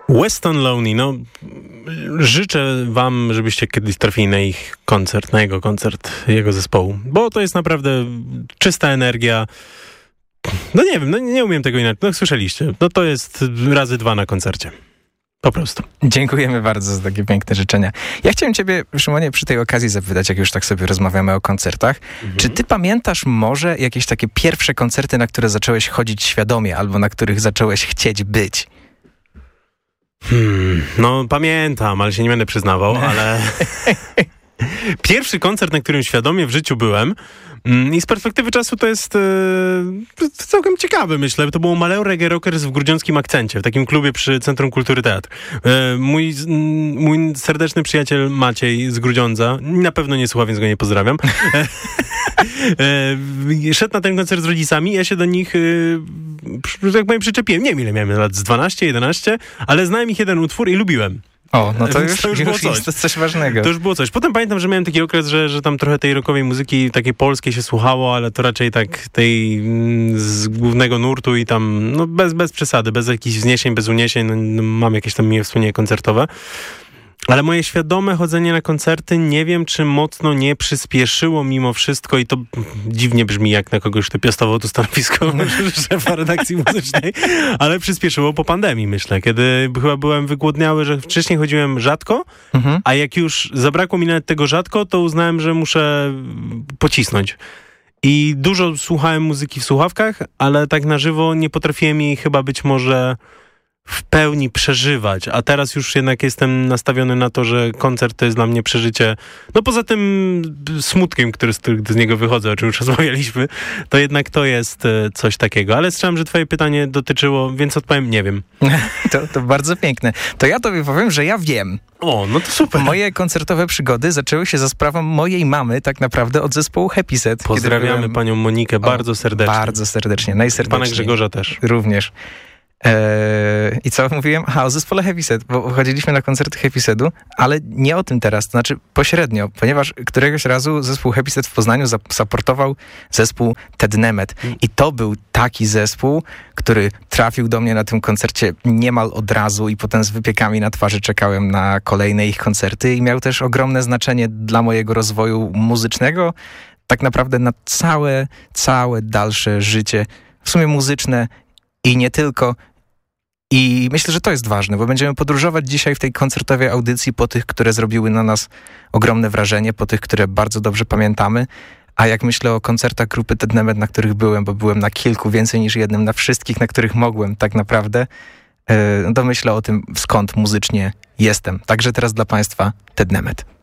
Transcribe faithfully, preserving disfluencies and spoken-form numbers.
Weston Lonely, no życzę wam, żebyście kiedyś trafili na ich koncert, na jego koncert, jego zespołu, bo to jest naprawdę czysta energia. No nie wiem, no nie umiem tego inaczej, no słyszeliście, no to jest razy dwa na koncercie. Po prostu. Dziękujemy bardzo za takie piękne życzenia. Ja chciałem ciebie, Szymonie, przy tej okazji zapytać, jak już tak sobie rozmawiamy o koncertach. Mhm. Czy ty pamiętasz może jakieś takie pierwsze koncerty, na które zacząłeś chodzić świadomie, albo na których zacząłeś chcieć być? Hmm, no pamiętam, ale się nie będę przyznawał, ale... Pierwszy koncert, na którym świadomie w życiu byłem i z perspektywy czasu to jest e, całkiem ciekawe, myślę. To było Maleo Reggae Rockers w grudziąckim akcencie, w takim klubie przy Centrum Kultury Teatr. E, mój, mój serdeczny przyjaciel Maciej z Grudziądza, na pewno nie słucha, więc go nie pozdrawiam, e, e, szedł na ten koncert z rodzicami, ja się do nich, e, tak powiem, przyczepiłem. Nie wiem, ile miałem lat, z dwanaście, jedenaście, ale znałem ich jeden utwór i lubiłem. O, no to już, to już, już było coś. Jest to coś ważnego. To już było coś. Potem pamiętam, że miałem taki okres, że, że tam trochę tej rockowej muzyki takiej polskiej się słuchało, ale to raczej tak tej mm, z głównego nurtu i tam, no bez, bez przesady, bez jakichś wzniesień, bez uniesień, no, no, mam jakieś tam miłe wspomnienie koncertowe. Ale moje świadome chodzenie na koncerty nie wiem, czy mocno nie przyspieszyło mimo wszystko i to dziwnie brzmi, jak na kogoś, kto piastował to stanowisko szefa redakcji muzycznej, ale przyspieszyło po pandemii, myślę, kiedy chyba byłem wygłodniały, że wcześniej chodziłem rzadko, mhm. a jak już zabrakło mi nawet tego rzadko, to uznałem, że muszę pocisnąć. I dużo słuchałem muzyki w słuchawkach, ale tak na żywo nie potrafiłem jej chyba być może w pełni przeżywać, a teraz już jednak jestem nastawiony na to, że koncert to jest dla mnie przeżycie, no poza tym smutkiem, który z, z niego wychodzę, o czym już rozmawialiśmy, to jednak to jest coś takiego, ale słyszałem, że twoje pytanie dotyczyło, więc odpowiem, nie wiem. To, to bardzo piękne. To ja tobie powiem, że ja wiem. O, no to super. Moje koncertowe przygody zaczęły się za sprawą mojej mamy tak naprawdę od zespołu Happy Set. Pozdrawiamy byłem... panią Monikę o, bardzo serdecznie. Bardzo serdecznie, najserdeczniej. Pana Grzegorza też. Również. Eee, I co mówiłem? Aha, o zespole Happy Set, bo chodziliśmy na koncerty Happy Setu, ale nie o tym teraz, to znaczy pośrednio, ponieważ któregoś razu zespół Happy Set w Poznaniu zaportował zespół Ted Nemet i to był taki zespół, który trafił do mnie na tym koncercie niemal od razu i potem z wypiekami na twarzy czekałem na kolejne ich koncerty i miał też ogromne znaczenie dla mojego rozwoju muzycznego, tak naprawdę na całe, całe dalsze życie, w sumie muzyczne i nie tylko. I myślę, że to jest ważne, bo będziemy podróżować dzisiaj w tej koncertowej audycji po tych, które zrobiły na nas ogromne wrażenie, po tych, które bardzo dobrze pamiętamy. A jak myślę o koncertach grupy Ted Nemet, na których byłem, bo byłem na kilku, więcej niż jednym, na wszystkich, na których mogłem tak naprawdę, to myślę o tym, skąd muzycznie jestem. Także teraz dla Państwa Ted Nemet.